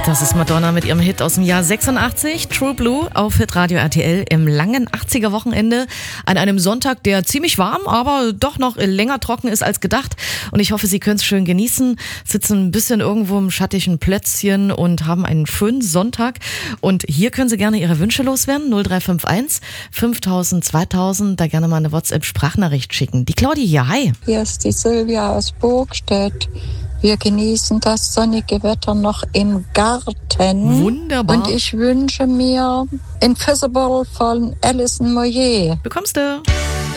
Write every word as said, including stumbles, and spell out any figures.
Das ist Madonna mit ihrem Hit aus dem Jahr sechsundachtzig, True Blue, auf Hitradio R T L im langen achtziger-Wochenende an einem Sonntag, der ziemlich warm, aber doch noch länger trocken ist als gedacht. Und ich hoffe, Sie können es schön genießen, sitzen ein bisschen irgendwo im schattigen Plätzchen und haben einen schönen Sonntag. Und hier können Sie gerne Ihre Wünsche loswerden, null drei fünf eins fünftausend zweitausend, da gerne mal eine WhatsApp-Sprachnachricht schicken. Die Claudia hier, hi. Hier ist die Silvia aus Burgstedt. Wir genießen das sonnige Wetter noch im Garten. Wunderbar. Und ich wünsche mir Invisible von Alison Moyet. Bekommst du.